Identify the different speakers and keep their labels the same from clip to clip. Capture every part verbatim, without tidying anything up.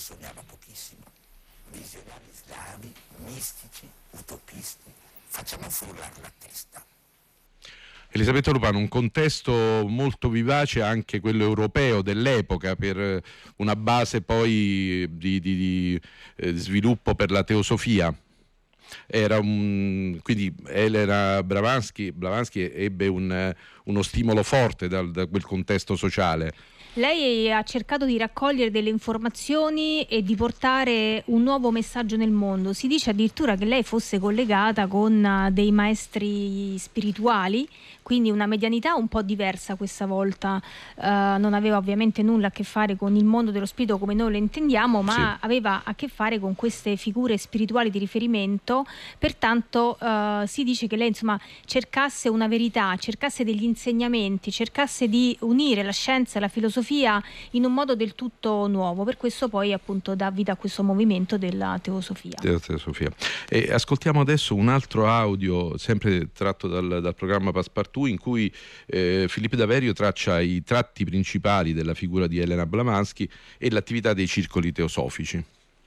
Speaker 1: sognava pochissimo. Visionari slavi, mistici, utopisti, facciamo frullare la testa.
Speaker 2: Elisabetta Lupano, un contesto molto vivace, anche quello europeo dell'epoca, per una base poi di, di, di eh, sviluppo per la teosofia. Era un, quindi Elena Blavatsky, Blavatsky ebbe un, uno stimolo forte dal, da quel contesto sociale.
Speaker 3: Lei ha cercato di raccogliere delle informazioni e di portare un nuovo messaggio nel mondo. Si dice addirittura che lei fosse collegata con dei maestri spirituali, quindi una medianità un po' diversa questa volta. Uh, non aveva ovviamente nulla a che fare con il mondo dello spirito come noi lo intendiamo, ma sì, aveva a che fare con queste figure spirituali di riferimento. Pertanto uh, si dice che lei insomma cercasse una verità, cercasse degli insegnamenti, cercasse di unire la scienza e la filosofia in un modo del tutto nuovo. Per questo poi appunto dà vita a questo movimento della teosofia.
Speaker 2: Della teosofia. E ascoltiamo adesso un altro audio sempre tratto dal, dal programma Passepartout, in cui eh, Filippo Daverio traccia i tratti principali della figura di Elena Blavatsky e l'attività dei circoli teosofici.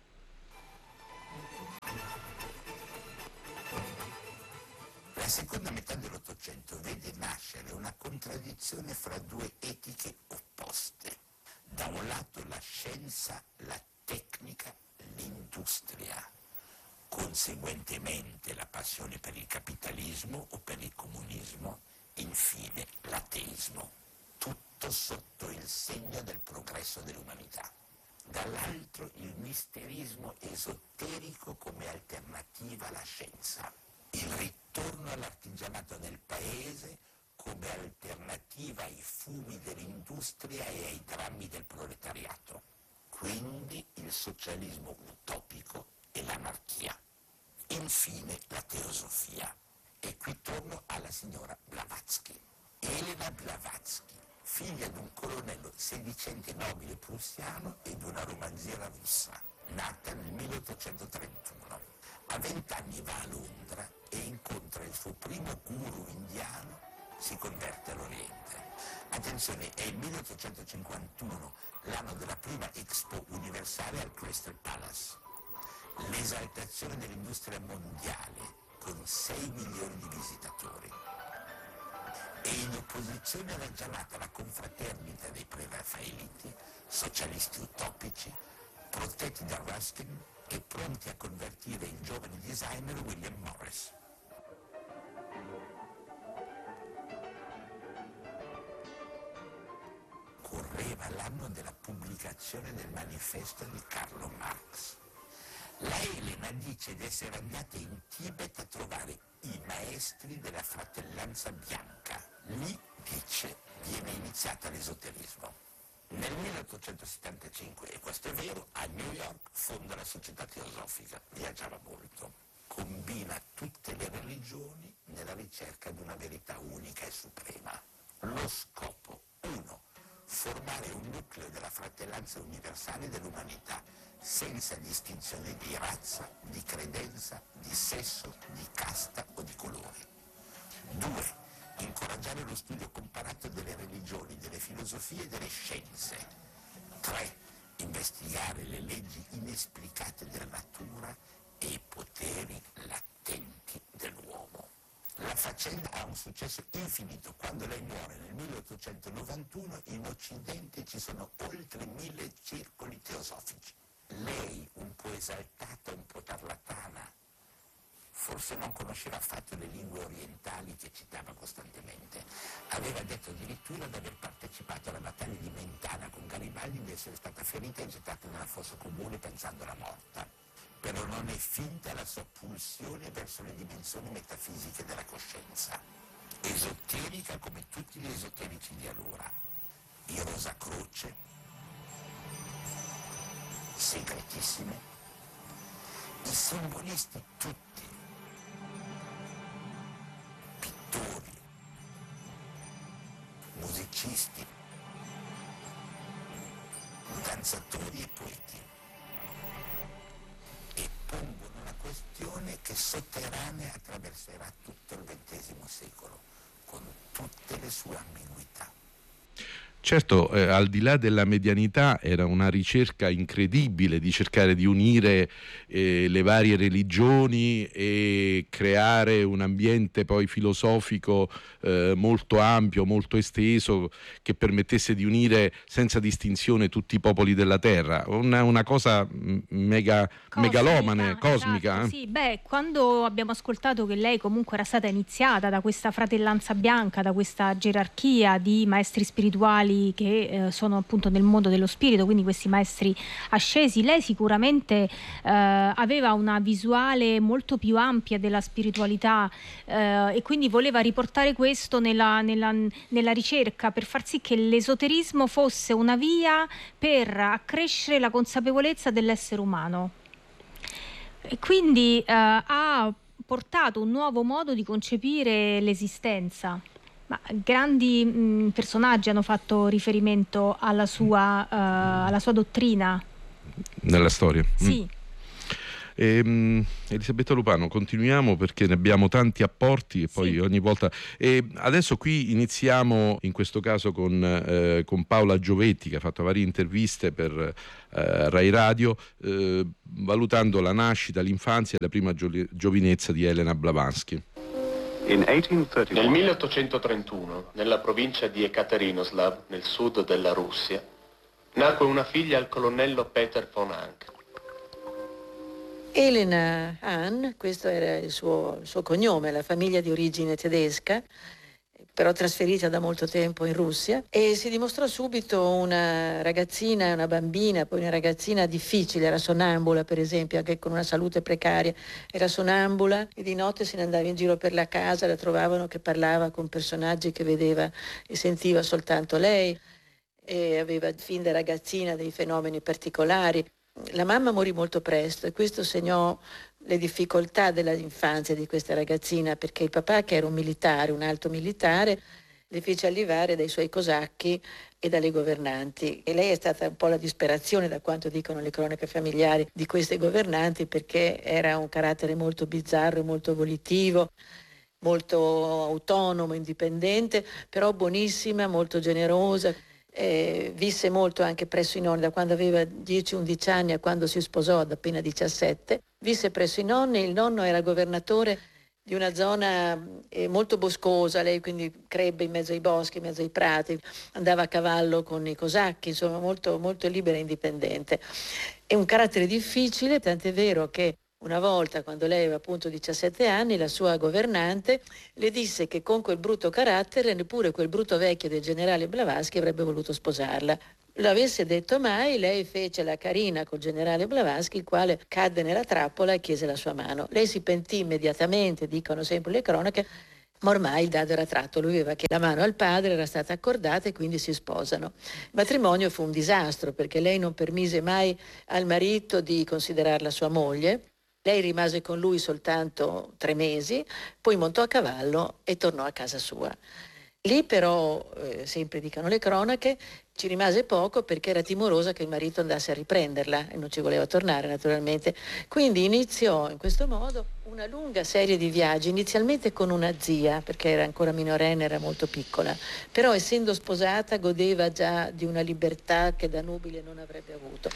Speaker 1: La seconda metà dell'Ottocento vede nascere una contraddizione fra due etiche opposte. Da un lato la scienza, la tecnica, l'industria. Conseguentemente la passione per il capitalismo o per il comunismo, infine l'ateismo. Tutto sotto il segno del progresso dell'umanità. Dall'altro il misterismo esoterico come alternativa alla scienza. Il ritorno all'artigianato del paese come alternativa ai fumi dell'industria e ai drammi del proletariato. Quindi il socialismo utopico e l'anarchia. Infine la teosofia. E qui torno alla signora Blavatsky. Elena Blavatsky, figlia di un colonnello sedicente nobile prussiano e di una romanziera russa, nata nel milleottocentotrentuno. A vent'anni va a Londra e incontra il suo primo guru indiano, si converte all'Oriente. Attenzione, è il milleottocentocinquantuno, l'anno della prima Expo universale al Crystal Palace. L'esaltazione dell'industria mondiale con sei milioni di visitatori. E in opposizione alla giamata la confraternita dei preraffaeliti, socialisti utopici, protetti da Ruskin e pronti a convertire il giovane designer William Morris. Correva l'anno della pubblicazione del manifesto di Carlo Marx. La Elena dice di essere andata in Tibet a trovare i maestri della fratellanza bianca. Lì, dice, viene iniziata l'esoterismo. Nel milleottocentosettantacinque, e questo è vero, a New York fonda la Società Teosofica, viaggiava molto, combina tutte le religioni nella ricerca di una verità unica e suprema. Lo scopo, uno, formare un nucleo della fratellanza universale dell'umanità, senza distinzione di razza, di credenza, di sesso, di casta o di colore. Due, incoraggiare lo studio comparato delle religioni, delle filosofie e delle scienze. Tre, investigare le leggi inesplicate della natura e i poteri latenti dell'uomo. La faccenda ha un successo infinito. Quando lei muore nel milleottocentonovantuno, in Occidente ci sono oltre mille circoli teosofici. Lei, un po' esaltata, un po' tarlatana, forse non conosceva affatto le lingue orientali che citava costantemente. Aveva detto addirittura di aver partecipato alla battaglia di Mentana con Garibaldi, di essere stata ferita e gettata nella fossa comune pensandola morta. Però non è finta la sua pulsione verso le dimensioni metafisiche della coscienza. Esoterica come tutti gli esoterici di allora. I Rosacroce, segretissime, i simbolisti tutti, pittori, musicisti, danzatori e poeti, e pongono una questione che sotterranea attraverserà tutto il ventesimo secolo, con tutte le sue ambiguità.
Speaker 2: Certo, eh, al di là della medianità era una ricerca incredibile di cercare di unire eh, le varie religioni e creare un ambiente poi filosofico eh, molto ampio, molto esteso, che permettesse di unire senza distinzione tutti i popoli della terra. Una, una cosa mega,
Speaker 3: Cosmica,
Speaker 2: megalomane, cosmica.
Speaker 3: Esatto,
Speaker 2: eh?
Speaker 3: sì. Beh, quando abbiamo ascoltato che lei comunque era stata iniziata da questa fratellanza bianca, da questa gerarchia di maestri spirituali che eh, sono appunto nel mondo dello spirito, quindi questi maestri ascesi, lei sicuramente eh, aveva una visuale molto più ampia della spiritualità eh, e quindi voleva riportare questo nella, nella, nella ricerca per far sì che l'esoterismo fosse una via per accrescere la consapevolezza dell'essere umano. E quindi eh, ha portato un nuovo modo di concepire l'esistenza. Ma grandi mh, personaggi hanno fatto riferimento alla sua, uh, alla sua dottrina.
Speaker 2: Nella storia.
Speaker 3: Sì.
Speaker 2: Mm. E, Elisabetta Lupano, continuiamo perché ne abbiamo tanti apporti e poi sì. ogni volta e adesso qui iniziamo in questo caso con, eh, con Paola Giovetti, che ha fatto varie interviste per eh, Rai Radio eh, valutando la nascita, l'infanzia e la prima gio- giovinezza di Elena Blavatsky.
Speaker 4: Nel milleottocentotrentuno, nella provincia di Ekaterinoslav, nel sud della Russia, nacque una figlia al colonnello Peter von Hank.
Speaker 5: Elena Hahn, questo era il suo, il suo cognome, la famiglia di origine tedesca, però trasferita da molto tempo in Russia, e si dimostrò subito una ragazzina, una bambina, poi una ragazzina difficile, era sonnambula per esempio, anche con una salute precaria, era sonnambula e di notte se ne andava in giro per la casa, la trovavano che parlava con personaggi che vedeva e sentiva soltanto lei, e aveva fin da ragazzina dei fenomeni particolari. La mamma morì molto presto e questo segnò le difficoltà dell'infanzia di questa ragazzina, perché il papà, che era un militare, un alto militare, le fece allevare dai suoi cosacchi e dalle governanti, e lei è stata un po' la disperazione, da quanto dicono le cronache familiari, di queste governanti, perché era un carattere molto bizzarro, molto volitivo, molto autonomo, indipendente, però buonissima, molto generosa. Eh, visse molto anche presso i nonni, da quando aveva dieci undici anni a quando si sposò ad appena diciassette, visse presso i nonni. Il nonno era governatore di una zona eh, molto boscosa, lei quindi crebbe in mezzo ai boschi, in mezzo ai prati, andava a cavallo con i cosacchi, insomma molto, molto libera e indipendente. È un carattere difficile, tant'è vero che una volta, quando lei aveva appunto diciassette anni, la sua governante le disse che con quel brutto carattere neppure quel brutto vecchio del generale Blavatsky avrebbe voluto sposarla. L'avesse detto mai, lei fece la carina col generale Blavatsky, il quale cadde nella trappola e chiese la sua mano. Lei si pentì immediatamente, dicono sempre le cronache, ma ormai il dado era tratto, lui aveva che la mano al padre era stata accordata e quindi si sposano. Il matrimonio fu un disastro perché lei non permise mai al marito di considerarla sua moglie. Lei rimase con lui soltanto tre mesi, poi montò a cavallo e tornò a casa sua. Lì però, eh, sempre dicono le cronache, ci rimase poco perché era timorosa che il marito andasse a riprenderla e non ci voleva tornare naturalmente. Quindi iniziò in questo modo una lunga serie di viaggi, inizialmente con una zia, perché era ancora minorenne, era molto piccola, però essendo sposata godeva già di una libertà che da nubile non avrebbe avuto.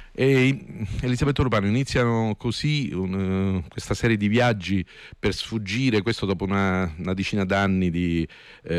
Speaker 2: E Elisabetta Lupano, iniziano così un, uh, questa serie di viaggi per sfuggire, questo dopo una, una decina d'anni di,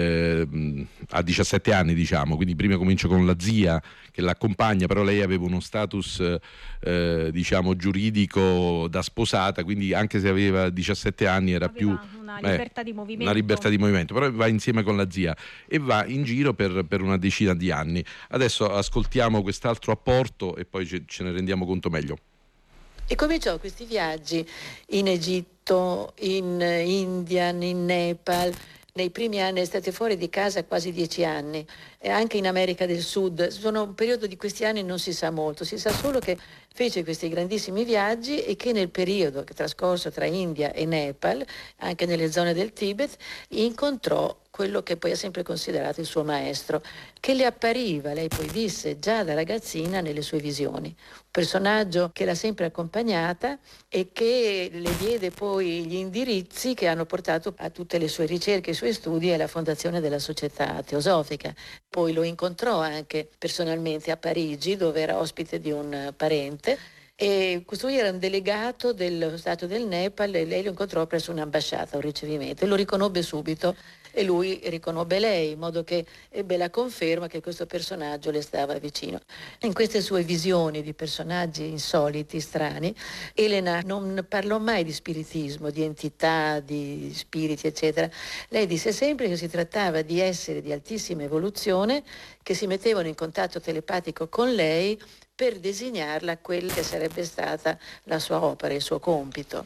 Speaker 2: eh, a diciassette anni diciamo, quindi prima comincia con la zia che l'accompagna, però lei aveva uno status eh, diciamo giuridico da sposata, quindi anche se aveva diciassette anni era
Speaker 3: aveva
Speaker 2: più
Speaker 3: una libertà eh, di movimento.
Speaker 2: Una libertà di movimento, però va insieme con la zia e va in giro per, per una decina di anni. Adesso ascoltiamo quest'altro apporto e poi ce, ce ne rendiamo conto meglio.
Speaker 5: E cominciò questi viaggi in Egitto, in India, in Nepal. Nei primi anni è stata fuori di casa quasi dieci anni, e anche in America del Sud. Sono un periodo di questi anni non si sa molto, si sa solo che fece questi grandissimi viaggi e che nel periodo che trascorso tra India e Nepal, anche nelle zone del Tibet, incontrò quello che poi ha sempre considerato il suo maestro, che le appariva, lei poi disse, già da ragazzina nelle sue visioni. Un personaggio che l'ha sempre accompagnata e che le diede poi gli indirizzi che hanno portato a tutte le sue ricerche, i suoi studi e alla fondazione della Società Teosofica. Poi lo incontrò anche personalmente a Parigi, dove era ospite di un parente, e questo era un delegato dello Stato del Nepal e lei lo incontrò presso un'ambasciata, un ricevimento, e lo riconobbe subito e lui riconobbe lei, in modo che ebbe la conferma che questo personaggio le stava vicino. In queste sue visioni di personaggi insoliti, strani, Elena non parlò mai di spiritismo, di entità, di spiriti, eccetera. Lei disse sempre che si trattava di esseri di altissima evoluzione che si mettevano in contatto telepatico con lei per designarla a quella che sarebbe stata la sua opera, il suo compito.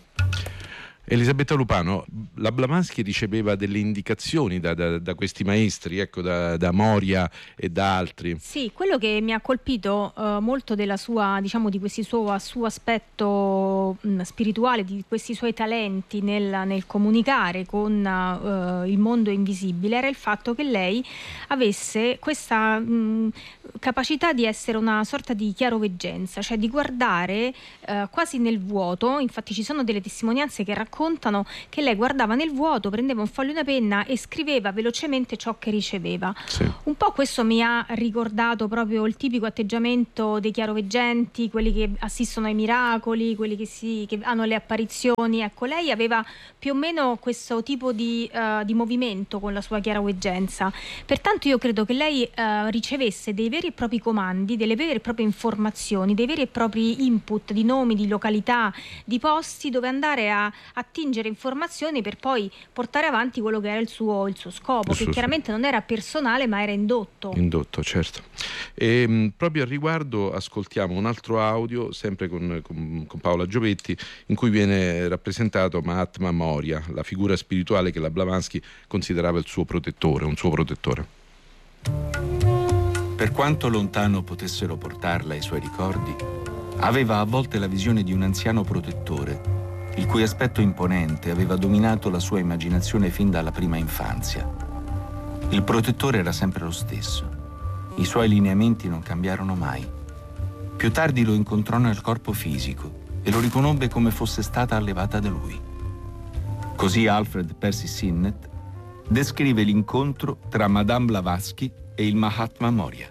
Speaker 2: Elisabetta Lupano, la Blavatsky riceveva delle indicazioni da, da, da questi maestri, ecco, da, da Moria e da altri.
Speaker 3: Sì, quello che mi ha colpito uh, molto della sua, diciamo, di questo suo, suo aspetto mh, spirituale, di questi suoi talenti nel, nel comunicare con uh, il mondo invisibile, era il fatto che lei avesse questa mh, capacità di essere una sorta di chiaroveggenza, cioè di guardare uh, quasi nel vuoto. Infatti ci sono delle testimonianze che raccontano che lei guardava nel vuoto, prendeva un foglio e una penna e scriveva velocemente ciò che riceveva.
Speaker 2: Sì.
Speaker 3: Un po' questo mi ha ricordato proprio il tipico atteggiamento dei chiaroveggenti, quelli che assistono ai miracoli, quelli che, si, che hanno le apparizioni. Ecco, lei aveva più o meno questo tipo di, uh, di movimento con la sua chiaroveggenza. Pertanto io credo che lei uh, ricevesse dei veri e propri comandi, delle vere e proprie informazioni, dei veri e propri input di nomi, di località, di posti dove andare a attingere informazioni per poi portare avanti quello che era il suo, il suo scopo,
Speaker 2: il
Speaker 3: che
Speaker 2: suo
Speaker 3: chiaramente non era personale ma era indotto.
Speaker 2: Indotto, certo. E, mh, proprio al riguardo ascoltiamo un altro audio, sempre con, con, con Paola Giovetti, in cui viene rappresentato Mahatma Moria, la figura spirituale che la Blavatsky considerava il suo protettore, un suo protettore.
Speaker 6: Per quanto lontano potessero portarla i suoi ricordi, aveva a volte la visione di un anziano protettore il cui aspetto imponente aveva dominato la sua immaginazione fin dalla prima infanzia. Il protettore era sempre lo stesso. I suoi lineamenti non cambiarono mai. Più tardi lo incontrò nel corpo fisico e lo riconobbe come fosse stata allevata da lui. Così Alfred Percy Sinnett descrive l'incontro tra Madame Blavatsky e il Mahatma Moria.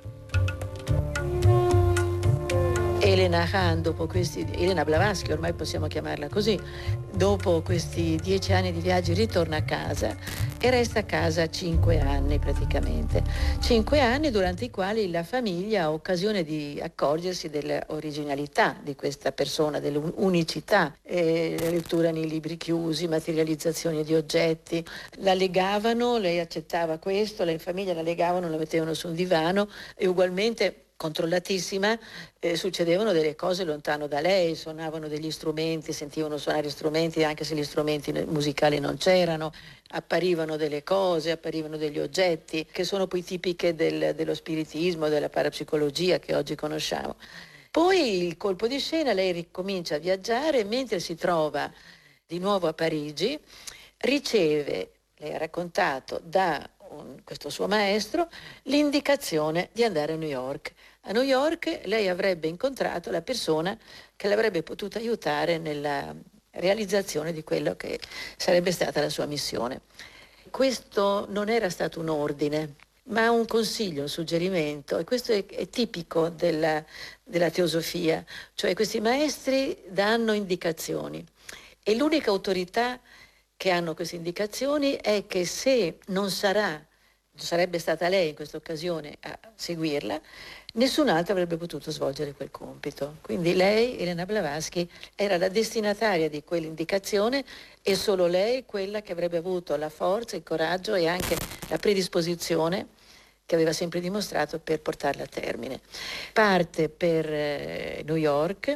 Speaker 5: Elena Khan, dopo questi, Elena Blavatsky, ormai possiamo chiamarla così, dopo questi dieci anni di viaggi ritorna a casa e resta a casa cinque anni praticamente. Cinque anni durante i quali la famiglia ha occasione di accorgersi dell'originalità di questa persona, dell'unicità, eh, lettura nei libri chiusi, materializzazioni di oggetti. La legavano, lei accettava questo, la famiglia la legavano, la mettevano su un divano e ugualmente controllatissima, eh, succedevano delle cose lontano da lei, suonavano degli strumenti, sentivano suonare strumenti anche se gli strumenti musicali non c'erano, apparivano delle cose, apparivano degli oggetti che sono poi tipiche del, dello spiritismo, della parapsicologia che oggi conosciamo. Poi il colpo di scena, lei ricomincia a viaggiare e mentre si trova di nuovo a Parigi riceve, lei ha raccontato, da un, questo suo maestro l'indicazione di andare a New York. A New York lei avrebbe incontrato la persona che l'avrebbe potuta aiutare nella realizzazione di quello che sarebbe stata la sua missione. Questo non era stato un ordine, ma un consiglio, un suggerimento, e questo è, è tipico della, della teosofia, cioè questi maestri danno indicazioni e l'unica autorità che hanno queste indicazioni è che se non sarà, sarebbe stata lei in questa occasione a seguirla, nessun altro avrebbe potuto svolgere quel compito. Quindi lei, Elena Blavatsky, era la destinataria di quell'indicazione e solo lei quella che avrebbe avuto la forza, il coraggio e anche la predisposizione che aveva sempre dimostrato per portarla a termine. Parte per eh, New York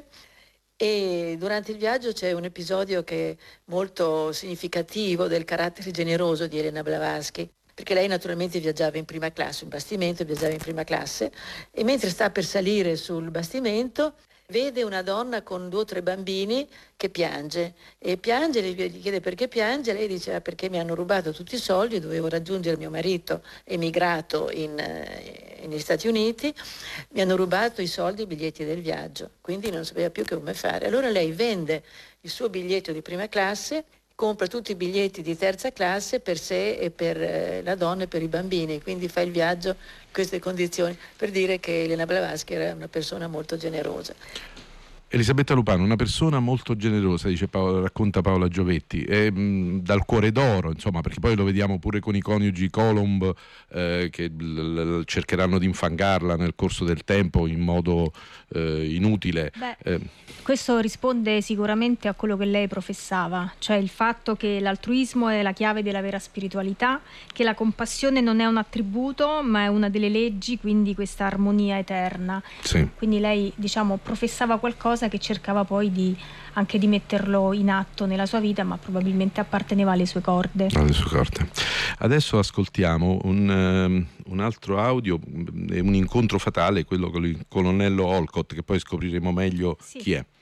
Speaker 5: e durante il viaggio c'è un episodio che è molto significativo del carattere generoso di Elena Blavatsky, perché lei naturalmente viaggiava in prima classe, un bastimento, viaggiava in prima classe e mentre sta per salire sul bastimento vede una donna con due o tre bambini che piange e piange, gli chiede perché piange, lei dice ah, perché mi hanno rubato tutti i soldi, dovevo raggiungere mio marito emigrato in, eh, negli Stati Uniti, mi hanno rubato i soldi e i biglietti del viaggio, quindi non sapeva più che come fare. Allora lei vende il suo biglietto di prima classe, compra tutti i biglietti di terza classe per sé e per eh, la donna e per i bambini, quindi fa il viaggio in queste condizioni, per dire che Elena Blavatsky era una persona molto generosa.
Speaker 2: Elisabetta Lupano, una persona molto generosa, dice Paola, racconta Paola Giovetti, e, mh, dal cuore d'oro, insomma, perché poi lo vediamo pure con i coniugi Colomb eh, che l- l- cercheranno di infangarla nel corso del tempo in modo eh, inutile.
Speaker 3: Beh,
Speaker 2: eh.
Speaker 3: Questo risponde sicuramente a quello che lei professava, cioè il fatto che l'altruismo è la chiave della vera spiritualità, che la compassione non è un attributo ma è una delle leggi, quindi questa armonia eterna.
Speaker 2: Sì.
Speaker 3: Quindi lei, diciamo, professava qualcosa che cercava poi di, anche di metterlo in atto nella sua vita, ma probabilmente apparteneva alle sue corde.
Speaker 2: Alle sue corde. Adesso ascoltiamo un, um, un altro audio, un incontro fatale, quello con il colonnello Olcott, che poi scopriremo meglio sì. chi è.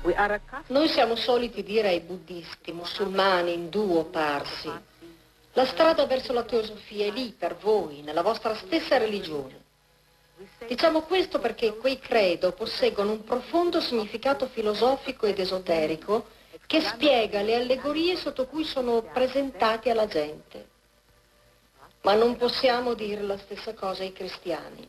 Speaker 7: Noi siamo soliti dire ai buddisti, musulmani, indù o parsi, la strada verso la teosofia è lì per voi, nella vostra stessa religione. Diciamo questo perché quei credo posseggono un profondo significato filosofico ed esoterico che spiega le allegorie sotto cui sono presentati alla gente. Ma non possiamo dire la stessa cosa ai cristiani.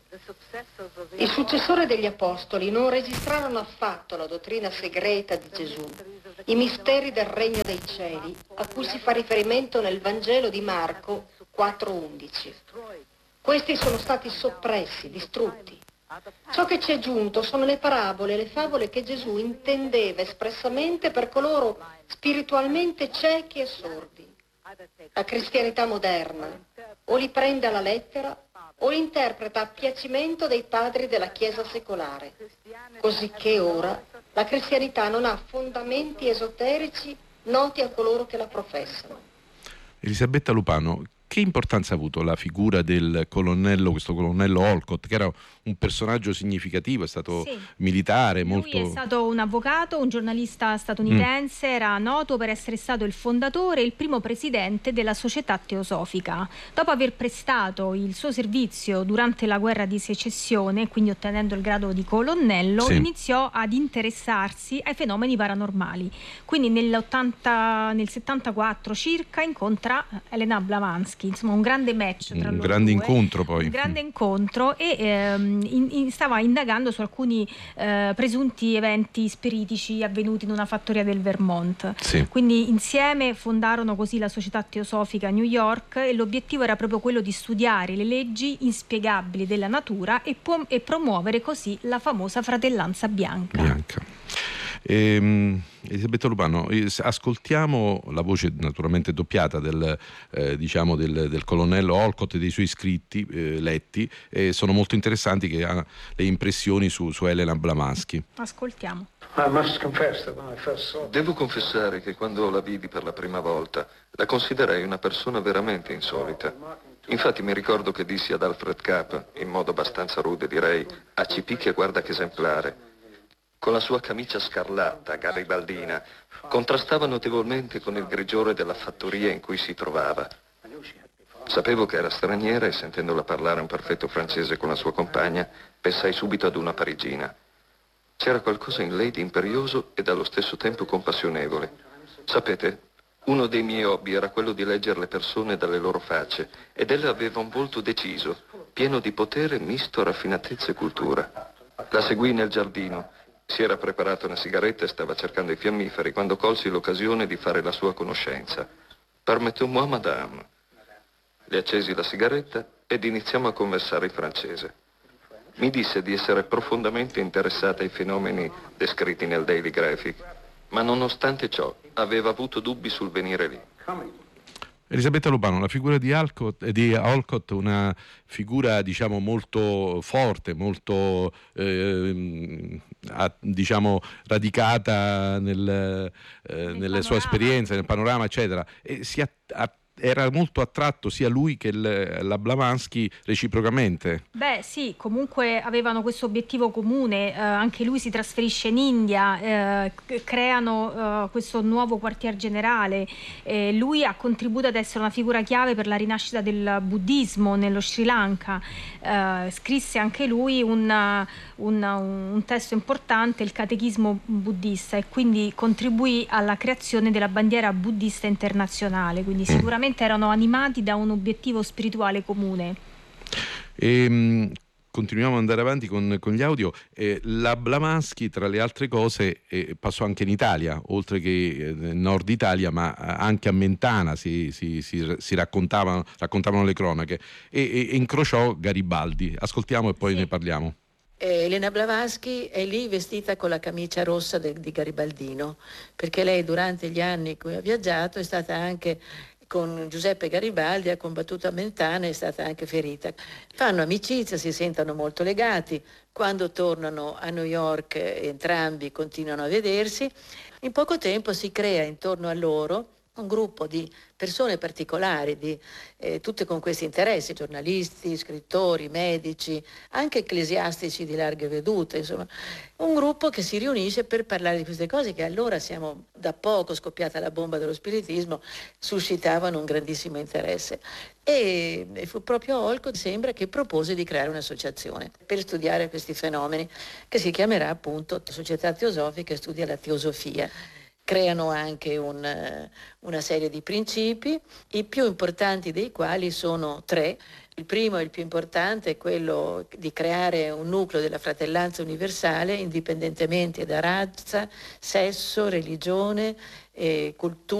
Speaker 7: I successori degli apostoli non registrarono affatto la dottrina segreta di Gesù, i misteri del regno dei cieli, a cui si fa riferimento nel Vangelo di Marco quattro undici. Questi sono stati soppressi, distrutti. Ciò che ci è giunto sono le parabole e le favole che Gesù intendeva espressamente per coloro spiritualmente ciechi e sordi. La cristianità moderna o li prende alla lettera o li interpreta a piacimento dei padri della Chiesa secolare, cosicché ora la cristianità non ha fondamenti esoterici noti a coloro che la professano.
Speaker 2: Elisabetta Lupano, che importanza ha avuto la figura del colonnello, questo colonnello Olcott, che era un personaggio significativo, è stato sì. militare,
Speaker 3: Lui
Speaker 2: molto...
Speaker 3: è stato un avvocato, un giornalista statunitense, mm. era noto per essere stato il fondatore e il primo presidente della Società Teosofica. Dopo aver prestato il suo servizio durante la guerra di secessione, quindi ottenendo il grado di colonnello, sì. iniziò ad interessarsi ai fenomeni paranormali. Quindi nell'ottanta, nel settantaquattro circa incontra Elena Blavatsky, insomma un grande match tra
Speaker 2: un
Speaker 3: loro
Speaker 2: grande
Speaker 3: due,
Speaker 2: incontro poi
Speaker 3: un grande incontro e ehm, in, in, stava indagando su alcuni eh, presunti eventi spiritici avvenuti in una fattoria del Vermont.
Speaker 2: Sì.
Speaker 3: Quindi insieme fondarono così la Società Teosofica a New York e l'obiettivo era proprio quello di studiare le leggi inspiegabili della natura e, pu- e promuovere così la famosa fratellanza bianca.
Speaker 2: bianca. Ehm, Elisabetta Lupano, ascoltiamo la voce naturalmente doppiata del, eh, diciamo del, del colonnello Olcott e dei suoi scritti eh, letti, e sono molto interessanti, che ha le impressioni su, su Elena Blavatsky.
Speaker 3: Ascoltiamo.
Speaker 8: Devo confessare che quando la vidi per la prima volta la considerai una persona veramente insolita. Infatti mi ricordo che dissi ad Alfred Kapp, in modo abbastanza rude direi, a ci picchia guarda che esemplare. Con la sua camicia scarlatta, garibaldina, contrastava notevolmente con il grigiore della fattoria in cui si trovava. Sapevo che era straniera e sentendola parlare un perfetto francese con la sua compagna, pensai subito ad una parigina. C'era qualcosa in lei di imperioso ed allo stesso tempo compassionevole. Sapete, uno dei miei hobby era quello di leggere le persone dalle loro facce, ed ella aveva un volto deciso, pieno di potere misto a raffinatezza e cultura. La seguii nel giardino. Si era preparata una sigaretta e stava cercando i fiammiferi quando colsi l'occasione di fare la sua conoscenza. Permettez-moi, madame. Le accesi la sigaretta ed iniziamo a conversare in francese. Mi disse di essere profondamente interessata ai fenomeni descritti nel Daily Graphic, ma nonostante ciò aveva avuto dubbi sul venire lì.
Speaker 2: Elisabetta Lupano, la figura di, Alcott, di Olcott, una figura diciamo molto forte, molto eh, diciamo radicata nel, eh, nella sua esperienza, nel panorama, eccetera, e si att- era molto attratto sia lui che il, la Blavatsky reciprocamente.
Speaker 3: Beh sì, comunque avevano questo obiettivo comune, eh, anche lui si trasferisce in India, eh, creano eh, questo nuovo quartier generale, eh, lui ha contribuito ad essere una figura chiave per la rinascita del buddismo nello Sri Lanka, eh, scrisse anche lui un, un, un testo importante, il Catechismo buddista, e quindi contribuì alla creazione della bandiera buddista internazionale, quindi sicuramente erano animati da un obiettivo spirituale comune.
Speaker 2: E, mh, continuiamo ad andare avanti con, con gli audio. Eh, la Blavatsky, tra le altre cose, eh, passò anche in Italia, oltre che eh, nel nord Italia, ma anche a Mentana si, si, si, si raccontavano, raccontavano le cronache, e, e, e incrociò Garibaldi. Ascoltiamo e poi sì. ne parliamo.
Speaker 5: Elena Blavatsky è lì vestita con la camicia rossa de, di Garibaldino, perché lei durante gli anni in cui ha viaggiato è stata anche con Giuseppe Garibaldi, ha combattuto a Mentana, è stata anche ferita. Fanno amicizia, si sentono molto legati, quando tornano a New York entrambi continuano a vedersi. In poco tempo si crea intorno a loro un gruppo di persone particolari, di, eh, tutte con questi interessi, giornalisti, scrittori, medici, anche ecclesiastici di larghe vedute, insomma, un gruppo che si riunisce per parlare di queste cose che allora siamo da poco scoppiata la bomba dello spiritismo, suscitavano un grandissimo interesse. E, e fu proprio Olcott, sembra, che propose di creare un'associazione per studiare questi fenomeni, che si chiamerà appunto Società Teosofica e Studia la Teosofia. Creano anche un, una serie di principi, i più importanti dei quali sono tre. Il primo e il più importante è quello di creare un nucleo della fratellanza universale, indipendentemente da razza, sesso, religione, eh, cultura.